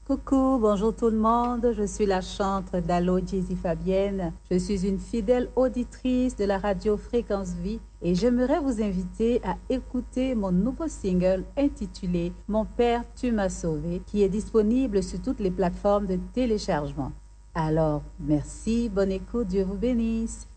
Coucou, bonjour tout le monde. Je suis la chantre d'Allo Jazzy Fabienne. Je suis une fidèle auditrice de la radio Fréquence Vie et j'aimerais vous inviter à écouter mon nouveau single intitulé Mon Père, tu m'as sauvé, qui est disponible sur toutes les plateformes de téléchargement. Alors, merci, bonne écoute, Dieu vous bénisse.